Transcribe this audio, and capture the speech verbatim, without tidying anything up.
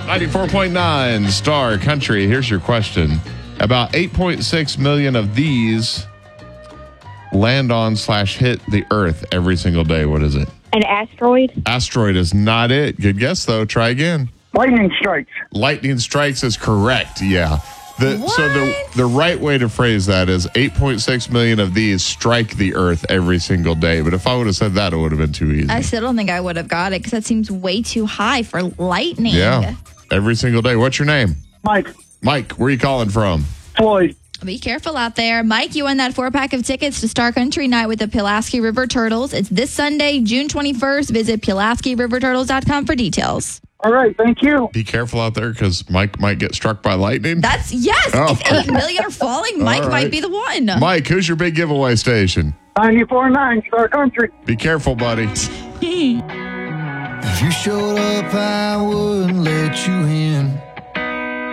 ninety-four point nine Star Country. Here's your question. About eight point six million of these land on slash hit the Earth every single day. What is it? An asteroid? Asteroid is not it. Good guess, though. Try again. Lightning strikes. Lightning strikes is correct. Yeah. The, so the the right way to phrase that is eight point six million of these strike the Earth every single day. But if I would have said that, it would have been too easy. I still don't think I would have got it because that seems way too high for lightning. Yeah. Every single day. What's your name? Mike. Mike, where are you calling from? Floyd. Be careful out there. Mike, you won that four-pack of tickets to Star Country Night with the Pulaski River Turtles. It's this Sunday, June twenty-first. Visit Pulaski River Turtles dot com for details. All right, thank you. Be careful out there because Mike might get struck by lightning. That's, yes. Oh. If eight million are falling, Mike right. might be the one. Mike, who's your big giveaway station? ninety-four point nine Star Country. Be careful, buddy. If you showed up, I wouldn't let you in.